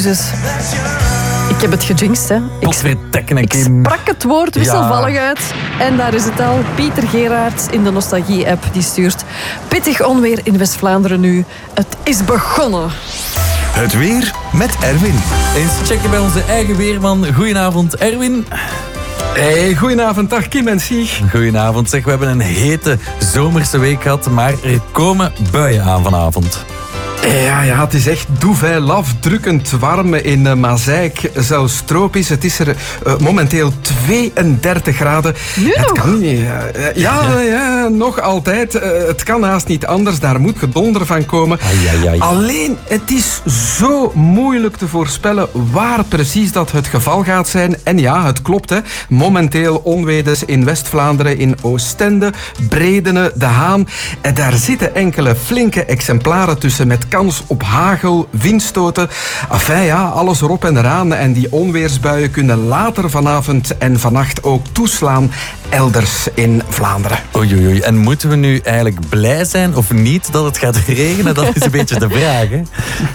Ik heb het gejinxed, hè. Ik sprak het woord wisselvallig uit. En daar is het al. Pieter Gerards in de Nostalgie-app die stuurt: pittig onweer in West-Vlaanderen nu. Het is begonnen. Het weer met Erwin. Eens checken bij onze eigen weerman. Goedenavond, Erwin. Hey, goedenavond, dag Kim en Sieg. Goedenavond, zeg. We hebben een hete zomerse week gehad, maar er komen buien aan vanavond. Ja, het is echt doef, drukkend warm in Mazeik, zelfs tropisch. Het is er momenteel 32 graden. Nu het nog? kan niet. Ja, nog altijd. Het kan haast niet anders. Daar moet gedonder van komen. Ai. Alleen, het is zo moeilijk te voorspellen waar precies dat het geval gaat zijn. En ja, het klopt, hè. Momenteel onweders in West-Vlaanderen, in Oostende, Bredene, De Haan. En daar zitten enkele flinke exemplaren tussen met kans op hagel, windstoten. Enfin ja, alles erop en eraan. En die onweersbuien kunnen later vanavond en vannacht ook toeslaan elders in Vlaanderen. Oei. En moeten we nu eigenlijk blij zijn of niet dat het gaat regenen? Dat is een beetje de vraag, hè?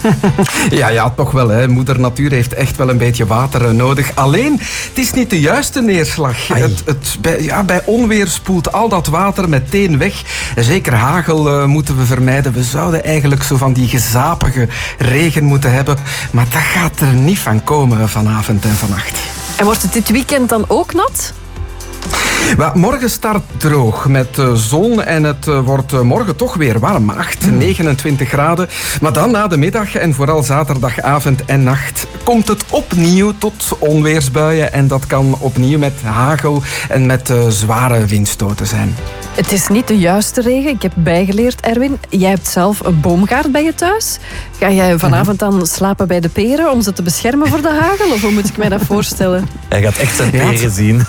Ja, toch wel. Hè. Moeder Natuur heeft echt wel een beetje water nodig. Alleen, het is niet de juiste neerslag. Bij onweer spoelt al dat water meteen weg. Zeker hagel moeten we vermijden. We zouden eigenlijk zo van die gezapige regen moeten hebben. Maar dat gaat er niet van komen vanavond en vannacht. En wordt het dit weekend dan ook nat? Maar morgen start droog met zon en het wordt morgen toch weer warm. 29 graden. Maar dan na de middag en vooral zaterdagavond en nacht komt het opnieuw tot onweersbuien. En dat kan opnieuw met hagel en met zware windstoten zijn. Het is niet de juiste regen. Ik heb bijgeleerd, Erwin. Jij hebt zelf een boomgaard bij je thuis. Ga jij vanavond dan slapen bij de peren om ze te beschermen voor de hagel? Of hoe moet ik mij dat voorstellen? Hij gaat echt zijn peren zien.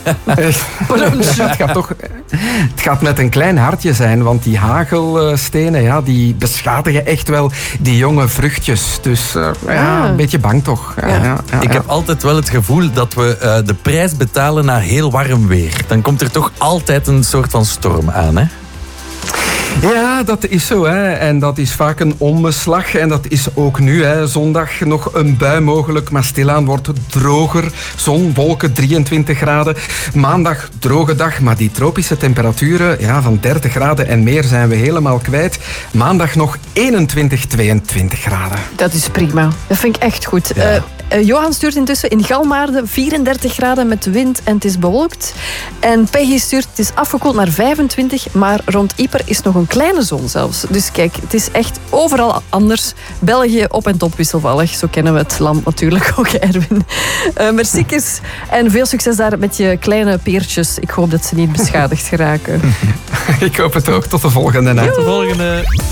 Het gaat met een klein hartje zijn, want die hagelstenen die beschadigen echt wel die jonge vruchtjes. Dus een beetje bang toch. Ja. Ik heb altijd wel het gevoel dat we de prijs betalen na heel warm weer. Dan komt er toch altijd een soort van storm aan, hè? Ja, dat is zo. Hè. En dat is vaak een omslag. En dat is ook nu. Hè. Zondag nog een bui mogelijk, maar stilaan wordt het droger. Zon, wolken, 23 graden. Maandag droge dag, maar die tropische temperaturen van 30 graden en meer zijn we helemaal kwijt. Maandag nog 21, 22 graden. Dat is prima. Dat vind ik echt goed. Ja. Johan stuurt intussen in Galmaarden 34 graden met wind en het is bewolkt. En Peggy stuurt: het is afgekoeld naar 25, maar rond Yper is nog een kleine zon zelfs. Dus kijk, het is echt overal anders. België op en top wisselvallig. Zo kennen we het land natuurlijk ook, Erwin. Merciekes en veel succes daar met je kleine peertjes. Ik hoop dat ze niet beschadigd geraken. Ik hoop het ook. Tot de volgende. Tot de volgende.